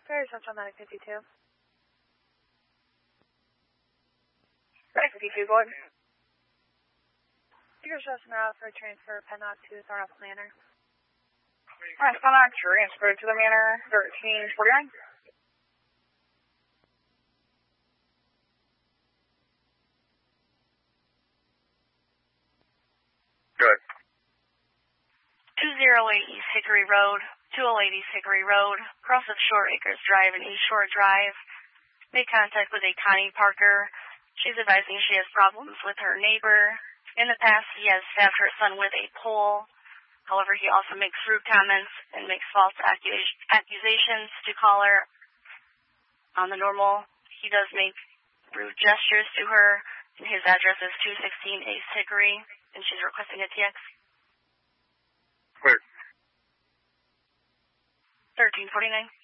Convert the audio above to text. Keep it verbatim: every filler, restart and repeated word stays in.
Fair Central nine fifty-two. nine fifty-two, go ahead. You're just now for transfer Pennock to Thornhill Manor. Alright, Pennock, transfer to the Manor, thirteen forty-nine. Good. two oh eight East Hickory Road, two oh eight East Hickory Road, cross of Short Acres Drive and East Shore Drive. Made contact with a Connie Parker. She's advising she has problems with her neighbor. In the past, he has stabbed her son with a pole. However, he also makes rude comments and makes false accus- accusations to caller. On the normal, he does make rude gestures to her. His address is two sixteen East Hickory, and she's requesting a T X. Clear. thirteen forty-nine.